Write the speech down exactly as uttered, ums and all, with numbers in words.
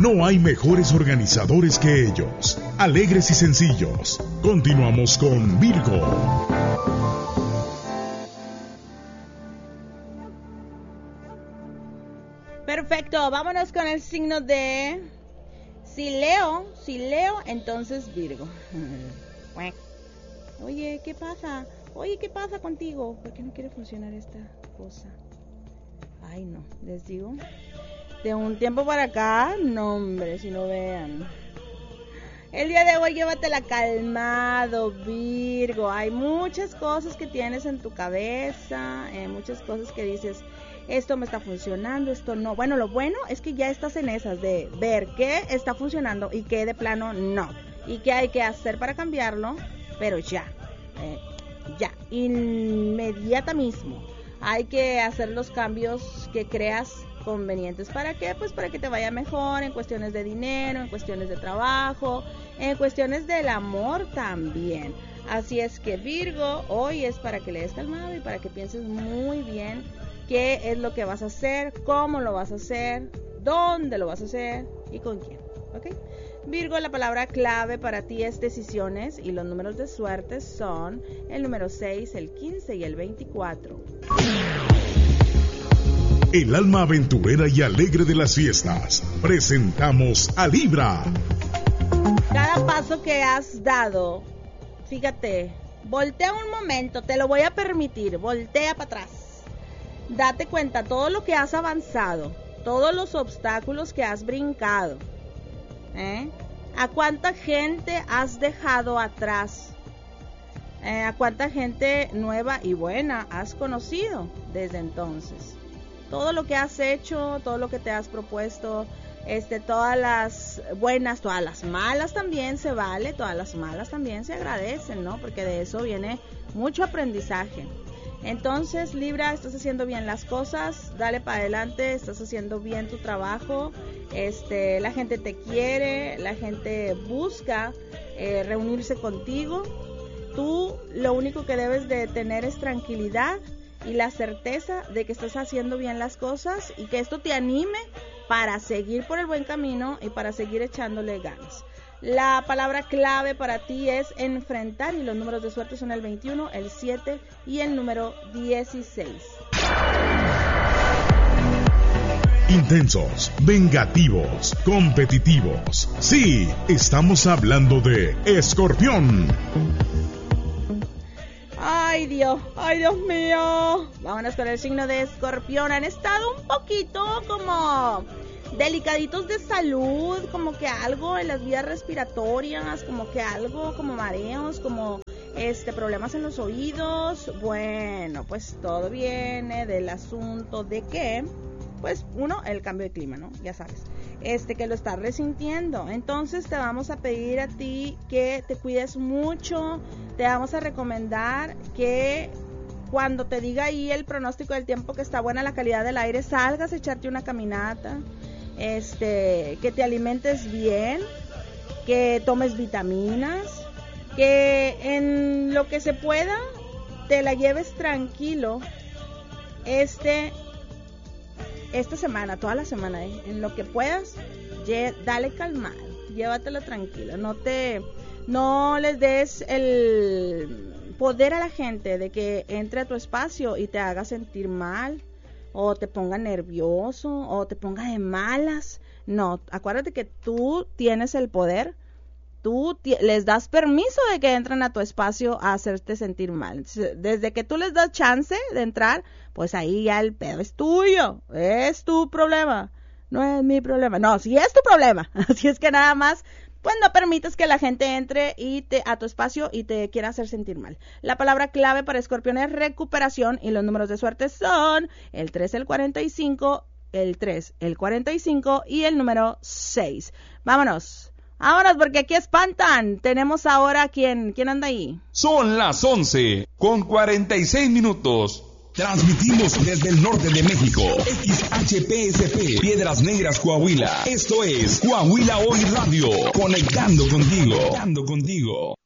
No hay mejores organizadores que ellos. Alegres y sencillos. Continuamos con Virgo. Perfecto, vámonos con el signo de... Si Leo, si Leo, entonces Virgo. Oye, ¿qué pasa? Oye, ¿qué pasa contigo? ¿Por qué no quiere funcionar esta cosa? Ay, no, les digo. De un tiempo para acá, no, hombre, si no vean. El día de hoy llévatela calmado, Virgo. Hay muchas cosas que tienes en tu cabeza, eh, muchas cosas que dices, esto me está funcionando, esto no. Bueno, lo bueno es que ya estás en esas de ver qué está funcionando y qué de plano no. Y qué hay que hacer para cambiarlo, pero ya, eh, ya, inmediata mismo. Hay que hacer los cambios que creas convenientes. ¿Para qué? Pues para que te vaya mejor en cuestiones de dinero, en cuestiones de trabajo, en cuestiones del amor también. Así es que Virgo, hoy es para que le des calmado y para que pienses muy bien qué es lo que vas a hacer, cómo lo vas a hacer, dónde lo vas a hacer y con quién, ¿ok? Virgo, la palabra clave para ti es decisiones y los números de suerte son el número seis, el quince y el veinticuatro. El alma aventurera y alegre de las fiestas. Presentamos a Libra. Cada paso que has dado, fíjate, voltea un momento, te lo voy a permitir, voltea para atrás. Date cuenta todo lo que has avanzado, todos los obstáculos que has brincado. ¿Eh? ¿A cuánta gente has dejado atrás? Eh, ¿A cuánta gente nueva y buena has conocido desde entonces? Todo lo que has hecho, todo lo que te has propuesto, este, todas las buenas, todas las malas también se vale, todas las malas también se agradecen, ¿no? Porque de eso viene mucho aprendizaje. Entonces, Libra, estás haciendo bien las cosas, dale para adelante, estás haciendo bien tu trabajo, este, la gente te quiere, la gente busca eh, reunirse contigo. Tú lo único que debes de tener es tranquilidad y la certeza de que estás haciendo bien las cosas y que esto te anime para seguir por el buen camino y para seguir echándole ganas. La palabra clave para ti es enfrentar y los números de suerte son el veintiuno, el siete y el número dieciséis. Intensos, vengativos, competitivos. Sí, estamos hablando de Escorpión. Ay Dios, ay Dios mío. Vámonos con el signo de Escorpión. Han estado un poquito como delicaditos de salud, como que algo en las vías respiratorias, como que algo como mareos, como este problemas en los oídos. Bueno, pues todo viene del asunto de que, pues uno, el cambio de clima, ¿no? Ya sabes, este que lo estás resintiendo. Entonces te vamos a pedir a ti que te cuides mucho, te vamos a recomendar que cuando te diga ahí el pronóstico del tiempo que está buena la calidad del aire, salgas a echarte una caminata. Este, que te alimentes bien, que tomes vitaminas, que en lo que se pueda te la lleves tranquilo este esta semana, toda la semana, ¿eh? En lo que puedas, ye, dale calmado, llévatelo tranquilo, no te no les des el poder a la gente de que entre a tu espacio y te haga sentir mal, o te ponga nervioso, o te ponga de malas. No, acuérdate que tú tienes el poder, tú t- les das permiso de que entren a tu espacio a hacerte sentir mal. Desde que tú les das chance de entrar, pues ahí ya el pedo es tuyo, es tu problema, no es mi problema. No, sí es tu problema, así es que nada más, pues no permites que la gente entre y te, a tu espacio y te quiera hacer sentir mal. La palabra clave para Escorpión es recuperación y los números de suerte son el tres, el cuarenta y cinco, el tres, el cuarenta y cinco y el número seis. Vámonos, vámonos porque aquí espantan. Tenemos ahora, ¿quién, quién anda ahí? Son las once con cuarenta y seis minutos. Transmitimos desde el norte de México. X H P S P, Piedras Negras, Coahuila. Esto es Coahuila Hoy Radio. Conectando contigo. Conectando contigo.